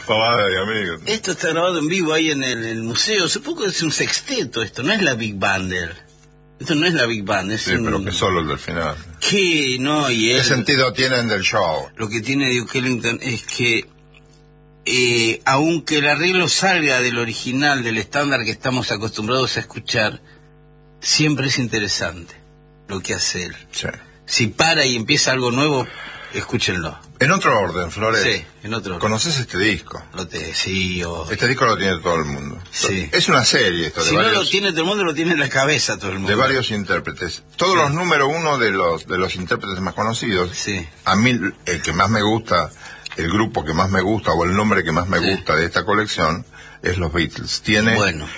Pavada de amigos. Esto está grabado en vivo ahí en el museo. Supongo que es un sexteto esto, no es la Big Band. Esto no es la Big Band, es sí, pero que solo el del final. ¿Qué? No, y él, ¿qué sentido tienen del show? Lo que tiene Duke Ellington es que aunque el arreglo salga del original, del estándar que estamos acostumbrados a escuchar, siempre es interesante lo que hace él. Sí. Si para y empieza algo nuevo, escúchenlo. En otro orden, Flores. Sí, en otro orden. ¿Conoces este disco? Sí, Este disco lo tiene todo el mundo. Sí. Es una serie esto de si varios... no lo tiene todo el mundo, lo tiene en la cabeza todo el mundo. De varios intérpretes. Todos los número uno de los intérpretes más conocidos. Sí. A mí, el que más me gusta, el grupo que más me gusta, o el nombre que más me gusta de esta colección, es los Beatles. Tiene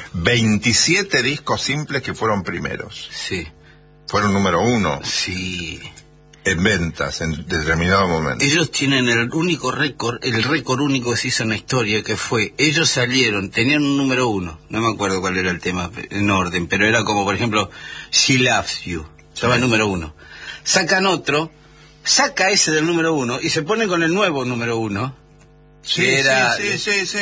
27 discos simples que fueron primeros. Sí. Fueron número uno. Sí. En ventas, en determinado momento. Ellos tienen el récord único que se hizo en la historia, que fue, ellos salieron, tenían un número uno, no me acuerdo cuál era el tema en orden, pero era como, por ejemplo, She Loves You, estaba el número uno. Sacan otro, saca ese del número uno, y se ponen con el nuevo número uno, que era... Sí.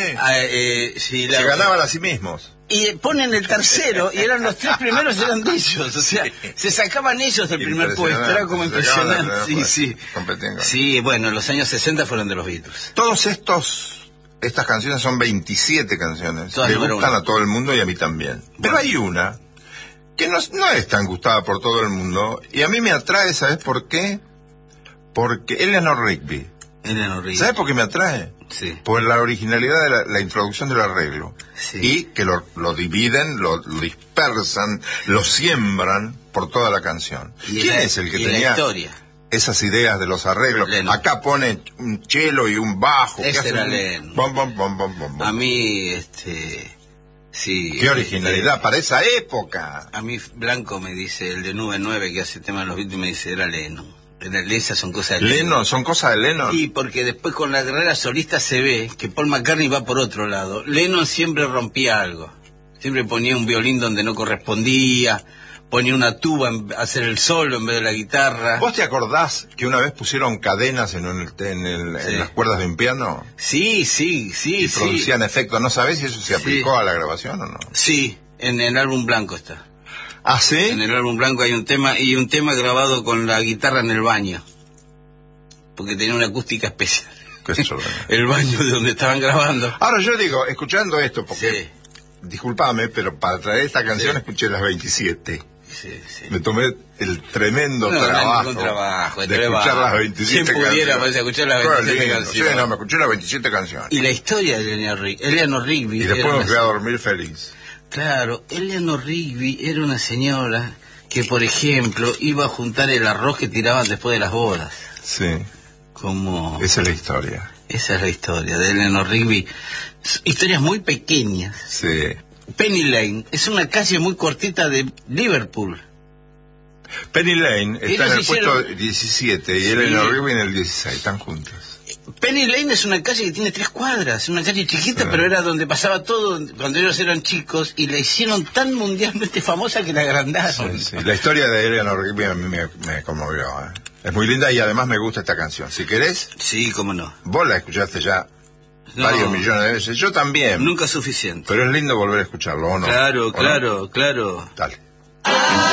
Se ganaban a sí mismos. Y ponen el tercero, y eran los tres primeros, eran de ellos, o sea, se sacaban ellos del primer puesto, era como impresionante. Sí. Sí, bueno, los años 60 fueron de los Beatles. Todos estas canciones son 27 canciones, le gustan a todo el mundo y a mí también. Pero hay una que no es tan gustada por todo el mundo, y a mí me atrae, ¿sabes por qué? Porque Eleanor Rigby. ¿Sabes por qué me atrae? Sí. Por la originalidad de la introducción del arreglo. Sí. Y que lo dividen, lo dispersan, lo siembran por toda la canción. ¿Quién es el que tenía esas ideas de los arreglos? Lennon. Acá pone un cello y un bajo. Era Lennon. Bom. A mí, sí. Qué originalidad para esa época. A mí Blanco me dice, el de Nube 9 que hace el tema de los Beatles, me dice, era Lennon. Esas son cosas de Lennon. ¿Son cosas de Lennon? Y porque después con la carrera solista se ve que Paul McCartney va por otro lado. Lennon siempre rompía algo. Siempre ponía un violín donde no correspondía, ponía una tuba a hacer el solo en vez de la guitarra. ¿Vos te acordás que una vez pusieron cadenas en las cuerdas de un piano? Sí. Y producían efectos. ¿No sabés si eso se aplicó a la grabación o no? Sí, en el álbum blanco está. ¿Ah, sí? En el álbum blanco hay un tema grabado con la guitarra en el baño, porque tenía una acústica especial. El baño de donde estaban grabando. Ahora yo digo, escuchando esto, porque, discúlpame, pero para traer esta canción escuché las 27. Sí. Me tomé el tremendo trabajo de escuchar las 27 canciones. Pudiera escuchar las 27 canciones. Sí, me escuché las 27 canciones. Y la historia de Eleanor Rigby. Y después me fui a dormir feliz. Claro, Eleanor Rigby era una señora que, por ejemplo, iba a juntar el arroz que tiraban después de las bodas. Sí. Como... Esa es la historia. Esa es la historia de Eleanor Rigby. Historias muy pequeñas. Sí. Penny Lane es una calle muy cortita de Liverpool. Penny Lane está en el puesto 17 y Eleanor Rigby en el 16, están juntos. Penny Lane es una calle que tiene 3 cuadras, una calle chiquita, pero era donde pasaba todo cuando ellos eran chicos, y la hicieron tan mundialmente famosa que la agrandaron. Sí. La historia de Eleanor Rigby a mí me conmovió. Es muy linda y además me gusta esta canción. Si querés... Sí, cómo no. Vos la escuchaste ya varios millones de veces, yo también. Nunca es suficiente. Pero es lindo volver a escucharlo, ¿o no? Claro. Dale.